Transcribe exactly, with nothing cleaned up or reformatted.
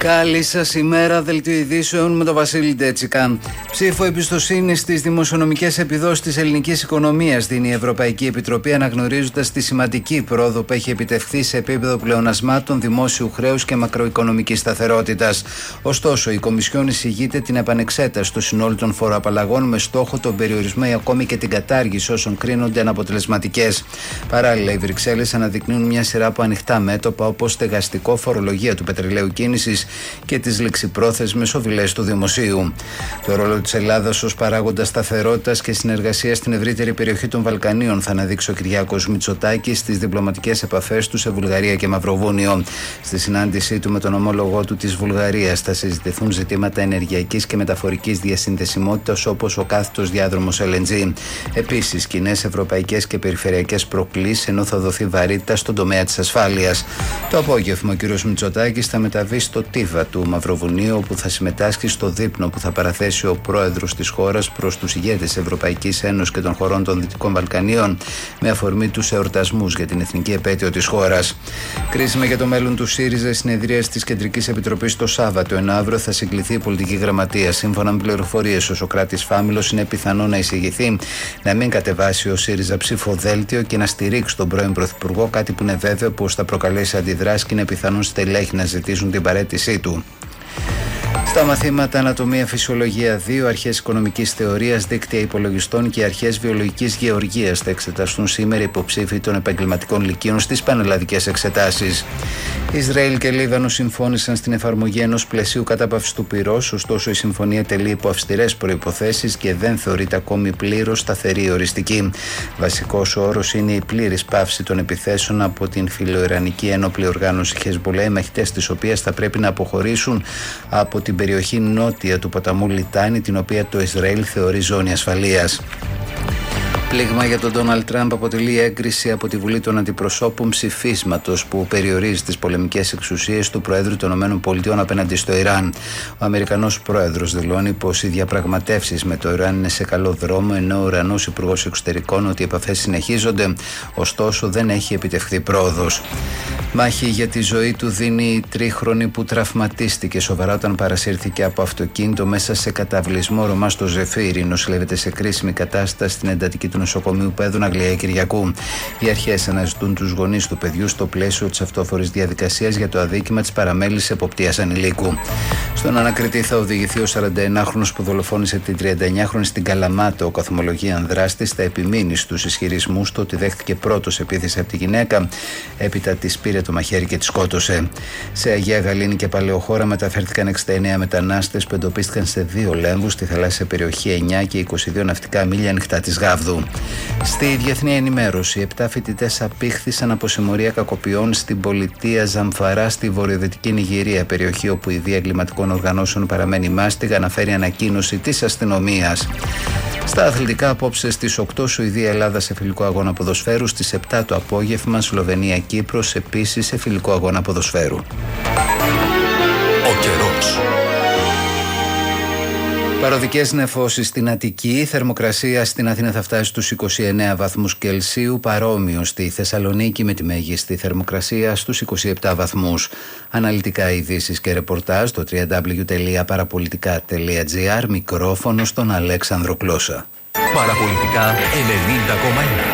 Καλή σας ημέρα, δελτίο ειδήσεων με τον Βασίλη Ντέτσικα. Ψήφο εμπιστοσύνη στις δημοσιονομικές επιδόσεις της ελληνικής οικονομίας δίνει η Ευρωπαϊκή Επιτροπή, αναγνωρίζοντας τη σημαντική πρόοδο που έχει επιτευχθεί σε επίπεδο πλεονασμάτων, δημόσιου χρέους και μακροοικονομικής σταθερότητας. Ωστόσο, η Κομισιόν εισηγείται την επανεξέταση του συνόλου των φοροαπαλλαγών με στόχο τον περιορισμό ή ακόμη και την κατάργηση όσων κρίνονται αναποτελεσματικές. Παράλληλα, οι Βρυξέλλες αναδεικνύουν μια σειρά από ανοιχτά μέτωπα, όπως στεγαστικό, φορολογία του πετρελαίου κίνησης και τις ληξιπρόθεσμες οβιλές του δημοσίου. Το ρόλο της Ελλάδας ως παράγοντα σταθερότητας και συνεργασίας στην ευρύτερη περιοχή των Βαλκανίων θα αναδείξει ο Κυριάκος Μητσοτάκης στις διπλωματικές επαφές του σε Βουλγαρία και Μαυροβούνιο. Στη συνάντησή του με τον ομόλογό του της Βουλγαρίας θα συζητηθούν ζητήματα ενεργειακής και μεταφορικής διασυνδεσιμότητας, όπως ο κάθετος διάδρομος ελ εν τζι. Επίσης, κοινές ευρωπαϊκές και περιφερειακές προκλήσεις, ενώ θα δοθεί βαρύτητα στον τομέα της ασφάλειας. Το απόγευμα, ο κ. Μητσοτάκης θα μεταβεί στο Τίβα του Μαυροβουνίου, όπου θα συμμετάσχει στο δείπνο που θα παραθέσει ο πρόεδρος της χώρας προς τους ηγέτες της Ευρωπαϊκής Ένωσης και των χωρών των Δυτικών Βαλκανίων, με αφορμή τους εορτασμούς για την εθνική επέτειο της χώρας. Κρίσιμη για το μέλλον του ΣΥΡΙΖΑ, η συνεδρία της Κεντρικής Επιτροπής το Σάββατο, ενώ αύριο θα συγκληθεί η πολιτική γραμματεία. Σύμφωνα με πληροφορίες, ο Σωκράτης Φάμιλος είναι πιθανό να εισηγηθεί να μην κατεβάσει ο ΣΥΡΙΖΑ ψηφοδέλτιο και να στηρίξει τον πρώην Πρωθυπουργό, κάτι που είναι βέβαιο πως θα προκαλέσει αντιδράσεις και είναι πιθανόν στελέχη να ζητήσουν την παραίτησή του. Στα μαθήματα Ανατομία Φυσιολογία δύο, Αρχές Οικονομικής Θεωρίας, Δίκτυα Υπολογιστών και Αρχές Βιολογικής Γεωργίας θα εξεταστούν σήμερα υποψήφοι των επαγγελματικών λυκείων στις πανελλαδικές εξετάσεις. Ισραήλ και Λίβανο συμφώνησαν στην εφαρμογή ενός πλαισίου κατάπαυσης του πυρός, ωστόσο η συμφωνία τελεί υπό αυστηρές προϋποθέσεις και δεν θεωρείται ακόμη πλήρως σταθερή οριστική. Βασικός όρος είναι η πλήρης πάυση των επιθέσεων από την φιλοϊρανική ένοπλη οργάνωση Χεσμπολά, οι μαχητές της οποίας θα πρέπει να αποχωρήσουν από την περιοχή νότια του ποταμού Λιτάνη, την οποία το Ισραήλ θεωρεί ζώνη ασφαλείας. Πλήγμα για τον Ντόναλντ Τραμπ αποτελεί έγκριση από τη Βουλή των Αντιπροσώπων ψηφίσματος που περιορίζει τις πολεμικές εξουσίες του Προέδρου των ΗΠΑ απέναντι στο Ιράν. Ο Αμερικανός Πρόεδρος δηλώνει πως οι διαπραγματεύσεις με το Ιράν είναι σε καλό δρόμο, ενώ ο Ιρανός Υπουργός Εξωτερικών ότι οι επαφές συνεχίζονται, ωστόσο δεν έχει επιτευχθεί πρόοδος. Μάχη για τη ζωή του δίνει η τρίχρονη που τραυματίστηκε σοβαρά όταν παρασύρθηκε από αυτοκίνητο μέσα σε καταβλισμό Ρωμά στο Ζεφύρι. Νοσηλεύεται σε κρίσιμη κατάσταση στην εντατική του νοσοκομείου Πέδων Αγλαία Κυριακού. Οι αρχές αναζητούν τους γονείς του παιδιού στο πλαίσιο της αυτόφορης διαδικασίας για το αδίκημα της παραμέλησης εποπτείας ανηλίκου. Στον ανακριτή θα οδηγηθεί ο σαρανταενάχρονος που δολοφόνησε την τριανταεννιάχρονη στην Καλαμάτα. Ο καθομολογίαν δράστης θα επιμείνει στους ισχυρισμούς του ότι δέχτηκε πρώτος επίθεση από τη γυναίκα, έπειτα της πήρε το μαχαίρι και τη σκότωσε. Σε Αγία Γαλήνη και Παλαιοχώρα μεταφέρθηκαν εξήντα εννέα μετανάστες που εντοπίστηκαν σε δύο λέμβους στη θαλάσσια περιοχή εννιά και είκοσι δύο ναυτικά μίλια ανοιχτά της Γάβδου. Στη διεθνή ενημέρωση, επτά φοιτητές απήχθησαν από συμμορία κακοποιών στην πολιτεία Ζαμφαρά στη βορειοδυτική Νιγηρία, περιοχή όπου η βία εγκληματικών οργανώσεων παραμένει μάστιγα, αναφέρει ανακοίνωση της αστυνομίας. Στα αθλητικά, απόψε στις οκτώ Σουηδία-Ελλάδα σε φιλικό αγώνα ποδοσφαίρου, στις επτά το απόγευμα Σλοβενία-Κύπρος επίσης σε φιλικό αγώνα ποδοσφαίρου. Ο καιρός. Παροδικές νεφώσεις στην Αττική, η θερμοκρασία στην Αθήνα θα φτάσει στους είκοσι εννέα βαθμούς Κελσίου, παρόμοιο στη Θεσσαλονίκη με τη μέγιστη θερμοκρασία στους είκοσι επτά βαθμούς. Αναλυτικά ειδήσεις και ρεπορτάζ στο double-u double-u double-u τελεία παραπολιτικά τελεία τζι άρ, μικρόφωνο στον Αλέξανδρο Κλώσα. Παραπολιτικά ενενήντα κόμμα ένα.